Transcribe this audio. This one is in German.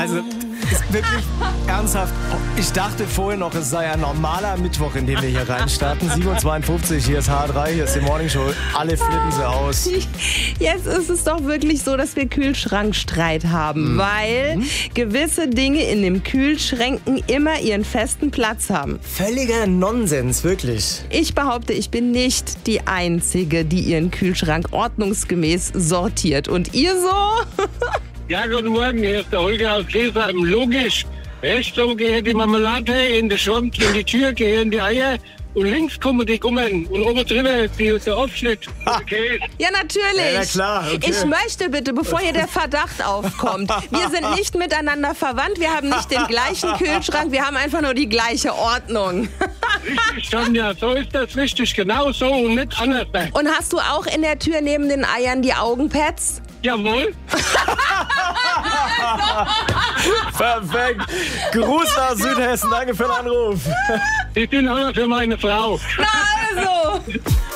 Also, ist wirklich ernsthaft. Ich dachte vorher noch, es sei ein normaler Mittwoch, in den wir hier reinstarten. 7.52 Uhr, hier ist H3, hier ist die Morning Show. Alle flippen sie aus. Jetzt ist es doch wirklich so, dass wir Kühlschrankstreit haben, weil gewisse Dinge in den Kühlschränken immer ihren festen Platz haben. Völliger Nonsens, wirklich. Ich behaupte, ich bin nicht die Einzige, die ihren Kühlschrank ordnungsgemäß sortiert. Und ihr so? Ja, guten Morgen, hier ist der Holger aus Gesheim. Logisch. Rechts oben gehört die Marmelade, in den Schrank, in die Tür gehören die Eier und links kommen die Gummen und oben drüber ist der Aufschnitt. Okay. Ja, natürlich. Ja, klar, okay. Ich möchte bitte, bevor hier der Verdacht aufkommt, wir sind nicht miteinander verwandt, wir haben nicht den gleichen Kühlschrank, wir haben einfach nur die gleiche Ordnung. Richtig, Sonja, so ist das richtig, genau so und nicht anders. Und hast du auch in der Tür neben den Eiern die Augenpads? Jawohl. Perfekt. Gruß nach Südhessen. Danke für den Anruf. Ich bin auch noch für meine Frau. Na also.